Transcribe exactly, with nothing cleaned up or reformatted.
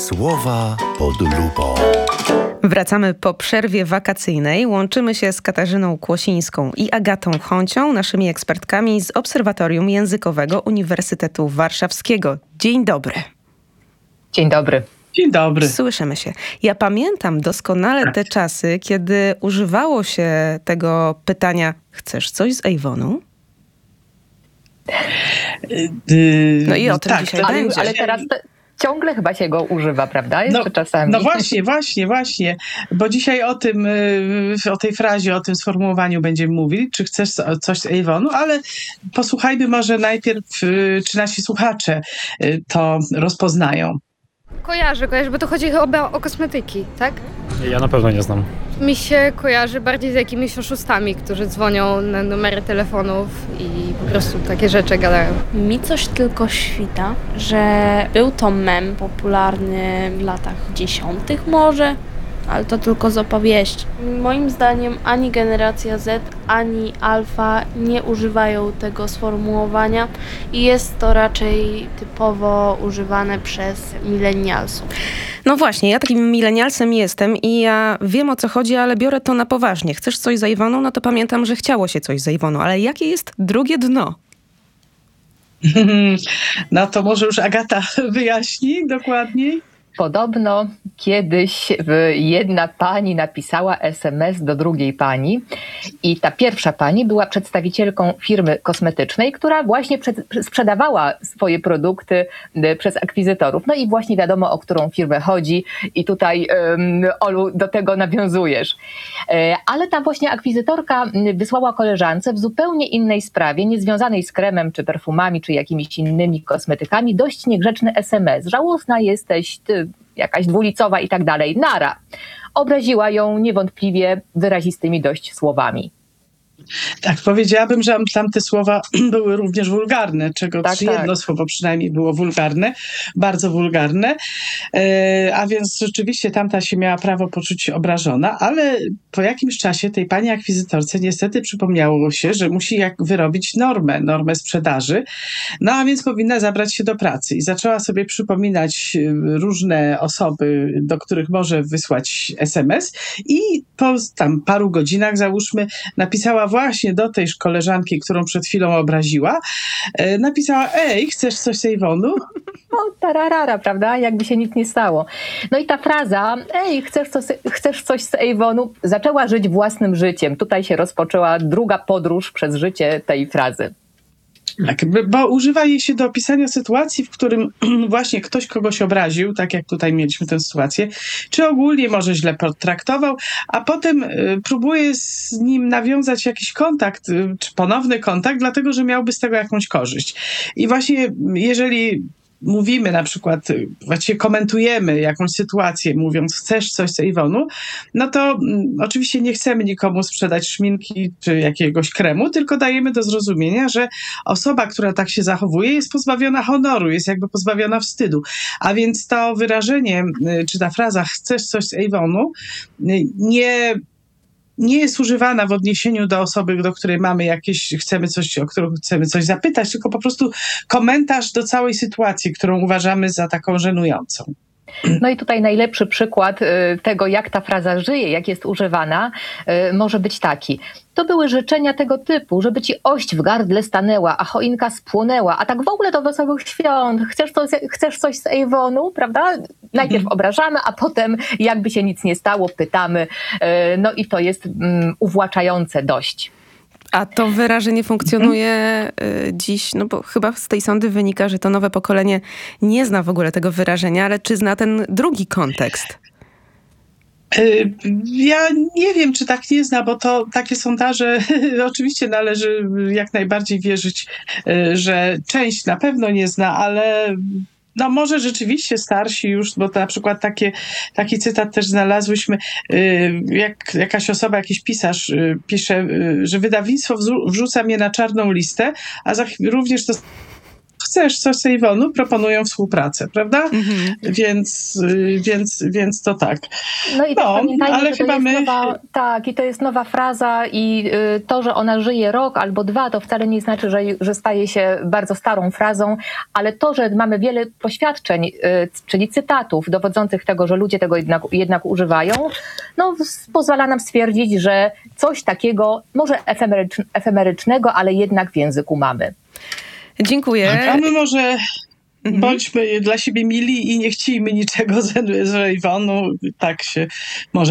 Słowa pod lupą. Wracamy po przerwie wakacyjnej. Łączymy się z Katarzyną Kłosińską i Agatą Chącią, naszymi ekspertkami z Obserwatorium Językowego Uniwersytetu Warszawskiego. Dzień dobry. Dzień dobry. Dzień dobry. Słyszymy się. Ja pamiętam doskonale te czasy, kiedy używało się tego pytania: chcesz coś z Ejwonu? No i o tym tak, dzisiaj ale, będzie. Ale teraz te, ciągle chyba się go używa, prawda? Jeszcze no, czasami. No właśnie, właśnie, właśnie. Bo dzisiaj o tym, o tej frazie, o tym sformułowaniu będziemy mówili, czy chcesz coś z Ejwonu, ale posłuchajmy może najpierw, czy nasi słuchacze to rozpoznają. Kojarzę, kojarzę, bo to chodzi chyba o kosmetyki, tak? Ja na pewno nie znam. Mi się kojarzy bardziej z jakimiś oszustami, którzy dzwonią na numery telefonów i po prostu takie rzeczy gadają. Mi coś tylko świta, że był to mem popularny w latach dziesiątych może, ale to tylko z opowieści. Moim zdaniem ani generacja Z, ani alfa nie używają tego sformułowania i jest to raczej typowo używane przez milenialsów. No właśnie, ja takim milenialsem jestem i ja wiem, o co chodzi, ale biorę to na poważnie. Chcesz coś z Ejwoną? No to pamiętam, że chciało się coś z Ejwoną, ale jakie jest drugie dno? No to może już Agata wyjaśni dokładniej. Podobno kiedyś jedna pani napisała es em es do drugiej pani i ta pierwsza pani była przedstawicielką firmy kosmetycznej, która właśnie przed, sprzedawała swoje produkty przez akwizytorów. No i właśnie wiadomo, o którą firmę chodzi i tutaj, um, Olu, do tego nawiązujesz. Ale ta właśnie akwizytorka wysłała koleżance w zupełnie innej sprawie, niezwiązanej z kremem, czy perfumami, czy jakimiś innymi kosmetykami, dość niegrzeczny es em es. Żałosna jesteś, ty, jakaś dwulicowa i tak dalej. Nara. Obraziła ją niewątpliwie wyrazistymi dość słowami. Tak, powiedziałabym, że tamte słowa były również wulgarne, czego tak, jedno tak. słowo przynajmniej było wulgarne, bardzo wulgarne, e, a więc rzeczywiście tamta się miała prawo poczuć się obrażona, ale po jakimś czasie tej pani akwizytorce niestety przypomniało się, że musi jak wyrobić normę, normę sprzedaży, no a więc powinna zabrać się do pracy i zaczęła sobie przypominać różne osoby, do których może wysłać es em es i po tam paru godzinach, załóżmy, napisała właśnie do tej koleżanki, którą przed chwilą obraziła, e, napisała: ej, chcesz coś z Ejwonu? No tararara, prawda? Jakby się nic nie stało. No i ta fraza, ej, chcesz coś, chcesz coś z Ejwonu, zaczęła żyć własnym życiem. Tutaj się rozpoczęła druga podróż przez życie tej frazy. Tak, bo używa jej się do opisania sytuacji, w którym właśnie ktoś kogoś obraził, tak jak tutaj mieliśmy tę sytuację, czy ogólnie może źle potraktował, a potem y, próbuje z nim nawiązać jakiś kontakt, y, czy ponowny kontakt, dlatego że miałby z tego jakąś korzyść. I właśnie jeżeli mówimy na przykład, właściwie komentujemy jakąś sytuację, mówiąc: chcesz coś z Ejwonu, no to mm, oczywiście nie chcemy nikomu sprzedać szminki czy jakiegoś kremu, tylko dajemy do zrozumienia, że osoba, która tak się zachowuje, jest pozbawiona honoru, jest jakby pozbawiona wstydu. A więc to wyrażenie, czy ta fraza chcesz coś z Ejwonu, nie... nie jest używana w odniesieniu do osoby, do której mamy jakieś, chcemy coś, o którą chcemy coś zapytać, tylko po prostu komentarz do całej sytuacji, którą uważamy za taką żenującą. No i tutaj najlepszy przykład tego, jak ta fraza żyje, jak jest używana, może być taki. To były życzenia tego typu, żeby ci ość w gardle stanęła, a choinka spłonęła, a tak w ogóle do wesołych świąt. Chcesz coś, chcesz coś z Ejwonu, prawda? Najpierw obrażamy, a potem jakby się nic nie stało, pytamy. No i to jest um, uwłaczające dość. A to wyrażenie funkcjonuje y, dziś, no bo chyba z tej sądy wynika, że to nowe pokolenie nie zna w ogóle tego wyrażenia, ale czy zna ten drugi kontekst? Ja nie wiem, czy tak nie zna, bo to takie sondaże oczywiście należy jak najbardziej wierzyć, że część na pewno nie zna, ale no może rzeczywiście starsi już, bo to na przykład takie, taki cytat też znalazłyśmy, jak jakaś osoba, jakiś pisarz pisze, że wydawnictwo wrzuca mnie na czarną listę, a za, również to chcesz coś z Avonu, proponują współpracę, prawda? Mhm. Więc, y, więc, więc to tak. No i też No, pamiętajmy, ale że to chyba jest my- nowa, tak, i to jest nowa fraza i y, to, że ona żyje rok albo dwa, to wcale nie znaczy, że, że staje się bardzo starą frazą, ale to, że mamy wiele poświadczeń, y, czyli cytatów dowodzących tego, że ludzie tego jednak, jednak używają, no s- pozwala nam stwierdzić, że coś takiego, może efemerycz, efemerycznego, ale jednak w języku mamy. Dziękuję. A my może Mhm. bądźmy dla siebie mili i nie chciejmy niczego z, z Avonu. Tak się może